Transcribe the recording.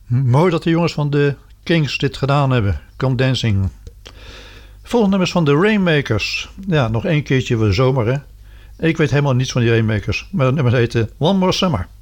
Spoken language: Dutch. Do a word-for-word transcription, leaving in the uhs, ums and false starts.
Mooi dat de jongens van de Kings dit gedaan hebben. Come Dancing. Volgende nummers van de Rainmakers. Ja, nog één keertje voor de zomer, hè. Ik weet helemaal niets van die Rainmakers. Maar het nummer heette One More Summer.